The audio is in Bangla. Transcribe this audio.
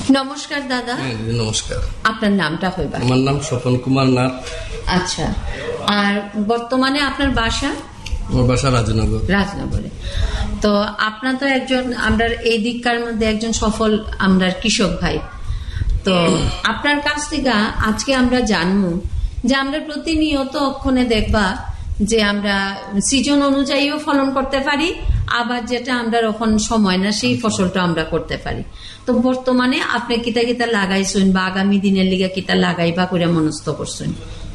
নমস্কার দাদা। নমস্কার। আপনার নামটা হইবা? আমার নাম স্বপন কুমার নাথ। আচ্ছা, আর বর্তমানে আপনার বাসা? আমার বাসা রাজনগর। রাজনগরে। তো আপনার তো একজন আমরা এই দিককার মধ্যে একজন সফল আমরা কৃষক ভাই। তো আপনার কাছ থেকে আজকে আমরা জানবো যে আমরা প্রতিনিয়ত অক্ষণে দেখবা যে আমরা সিজন অনুযায়ীও ফলন করতে পারি, আবার যেটা আমরা এখন সময় না সেই ফসলটা আমরা করতে পারি। তো বর্তমানে আপনি কিতা কিতা লাগাইছেন বা আগামী দিনের লিগে কিতা লাগাইবা করে মনস্থ করছেন?